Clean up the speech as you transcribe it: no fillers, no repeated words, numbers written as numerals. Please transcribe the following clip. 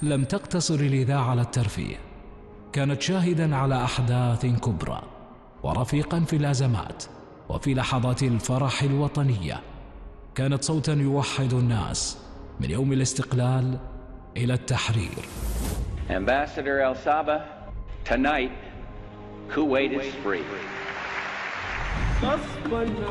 لم تقتصر الإذاعة على الترفيه، كانت شاهدا على أحداث كبرى ورفيقا في الأزمات وفي لحظات الفرح الوطنية. كانت صوتا يوحد الناس من يوم الاستقلال إلى التحرير. Ambassador El Saba, tonight Kuwait is free.